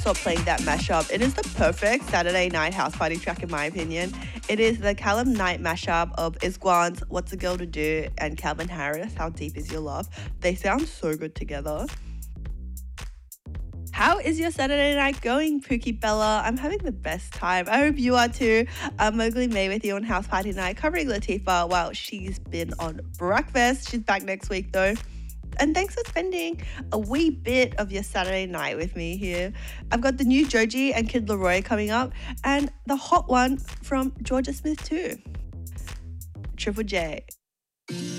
stop playing that mashup. It is the perfect Saturday night house party track in my opinion. It is the Callum Knight mashup of Isguan's What's a Girl to Do and Calvin Harris, How Deep Is Your Love. They sound so good together. How is your Saturday night going, Pookie Bella? I'm having the best time. I hope you are too. Mowgli May with you on House Party Night, covering Latifah while she's been on breakfast. She's back next week though. And thanks for spending a wee bit of your Saturday night with me here. I've got the new Joji and Kid Laroi coming up, and the hot one from Georgia Smith too. Triple J.